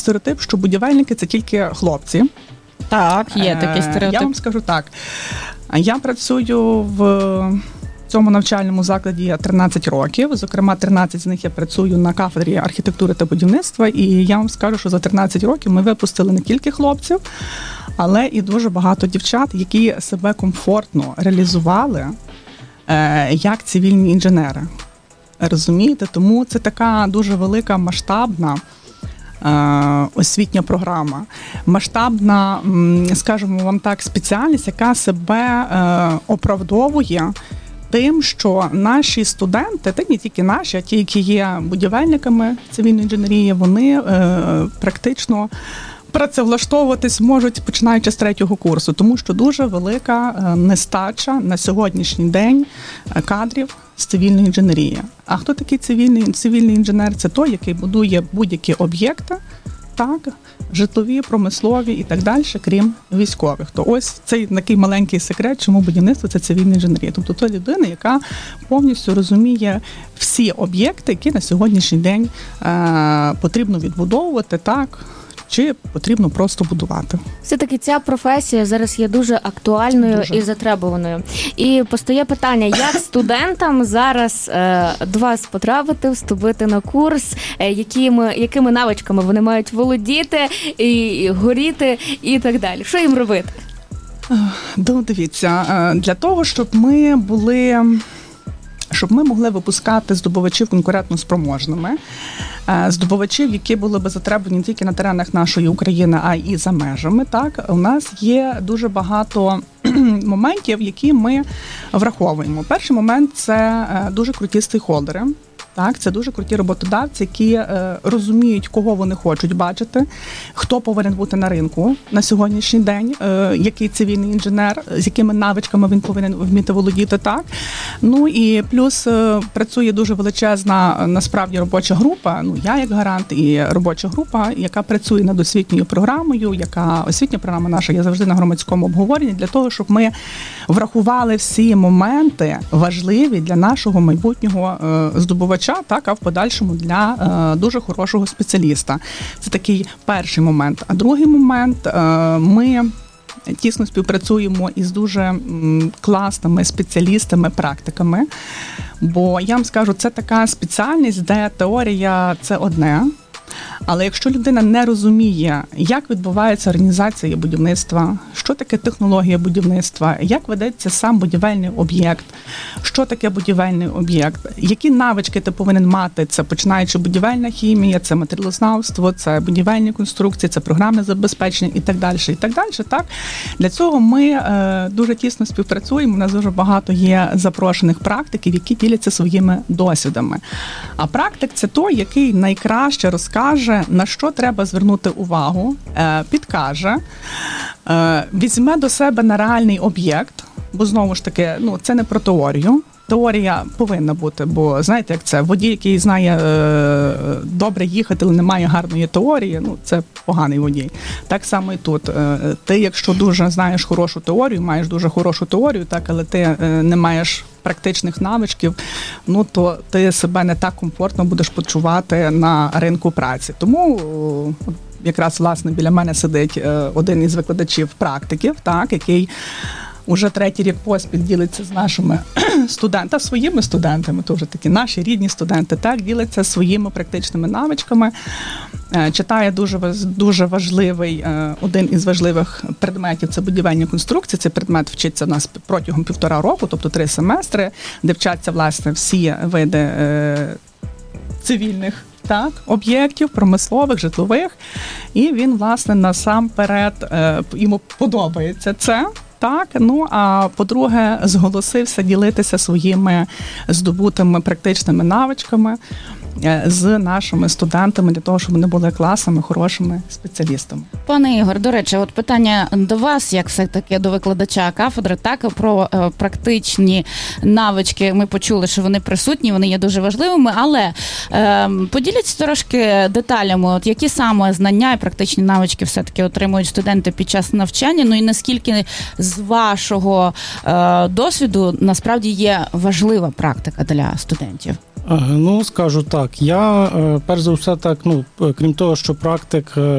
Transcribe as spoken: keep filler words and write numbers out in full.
стереотип, що будівельники – це тільки хлопці. Так, є такий стереотип. Я вам скажу так. Я працюю в цьому навчальному закладі тринадцять років. Зокрема, тринадцять з них я працюю на кафедрі архітектури та будівництва. І я вам скажу, що за тринадцять років ми випустили не тільки хлопців, але і дуже багато дівчат, які себе комфортно реалізували як цивільні інженери. Розумієте? Тому це така дуже велика масштабна освітня програма, масштабна, скажімо вам так, спеціальність, яка себе оправдовує тим, що наші студенти, та не тільки наші, а ті, які є будівельниками цивільної інженерії, вони практично працевлаштовуватись можуть, починаючи з третього курсу, тому що дуже велика нестача на сьогоднішній день кадрів з цивільної інженерії. А хто такий цивільний, цивільний інженер? Це той, який будує будь-які об'єкти, так, житлові, промислові і так далі, крім військових. То ось цей такий маленький секрет, чому будівництво – це цивільна інженерія. Тобто то людина, яка повністю розуміє всі об'єкти, які на сьогоднішній день е, потрібно відбудовувати, так, чи потрібно просто будувати. Все-таки ця професія зараз є дуже актуальною дуже. і затребуваною. І постає питання, як студентам зараз е, до вас потрапити, вступити на курс, е, якими, якими навичками вони мають володіти, і, і горіти і так далі. Що їм робити? Ну, дивіться, для того, щоб ми були... щоб ми могли випускати здобувачів конкурентно спроможними, здобувачів, які були би затребувані не тільки на теренах нашої України, а й за межами. Так, у нас є дуже багато моментів, які ми враховуємо. Перший момент – це дуже круті стейкхолдери. Так, це дуже круті роботодавці, які е, розуміють, кого вони хочуть бачити, хто повинен бути на ринку на сьогоднішній день, е, який цивільний інженер, з якими навичками він повинен вміти володіти. Так. Ну і плюс е, працює дуже величезна насправді робоча група, ну я як гарант і робоча група, яка працює над освітньою програмою, яка освітня програма наша є завжди на громадському обговоренні, для того, щоб ми врахували всі моменти важливі для нашого майбутнього е, здобувача, так, а в подальшому для е, дуже хорошого спеціаліста. Це такий перший момент. А другий момент, е, ми тісно співпрацюємо із дуже м, класними спеціалістами, практиками, бо я вам скажу, це така спеціальність, де теорія – це одне, але якщо людина не розуміє, як відбувається організація будівництва, що таке технологія будівництва, як ведеться сам будівельний об'єкт, що таке будівельний об'єкт, які навички ти повинен мати, це починаючи будівельна хімія, це матеріалознавство, це будівельні конструкції, це програмне забезпечення і так далі, і так далі. Так? Для цього ми е, дуже тісно співпрацюємо, у нас дуже багато є запрошених практиків, які діляться своїми досвідами. А практик – це той, який найкраще розкаже, на що треба звернути увагу, підкаже, візьме до себе на реальний об'єкт, бо знову ж таки, ну, це не про теорію. Теорія повинна бути, бо знаєте, як це, водій, який знає е, добре їхати, але не має гарної теорії, ну, це поганий водій. Так само і тут. Е, ти, якщо дуже знаєш хорошу теорію, маєш дуже хорошу теорію, так, але ти е, не маєш практичних навичків, ну, то ти себе не так комфортно будеш почувати на ринку праці. Тому о, якраз, власне, біля мене сидить е, один із викладачів практиків, так, який уже третій рік поспіль ділиться з нашими студентами, своїми студентами, то вже такі наші рідні студенти, так, ділиться своїми практичними навичками, читає дуже, дуже важливий, один із важливих предметів – це будівельні конструкції. Цей предмет вчиться у нас протягом півтора року, тобто три семестри, де вчаться, власне, всі види е, цивільних, так, об'єктів, промислових, житлових. І він, власне, насамперед, е, йому подобається це. Так, ну, а по-друге, зголосився ділитися своїми здобутими практичними навичками з нашими студентами для того, щоб вони були класними, хорошими спеціалістами. Пане Ігор, до речі, от питання до вас, як все-таки до викладача кафедри, так, про е, практичні навички. Ми почули, що вони присутні, вони є дуже важливими, але е, поділіться трошки деталями, от які саме знання і практичні навички все-таки отримують студенти під час навчання, ну і наскільки з вашого е, досвіду насправді є важлива практика для студентів? Ну, скажу так, я, перш за все, так, ну, крім того, що практик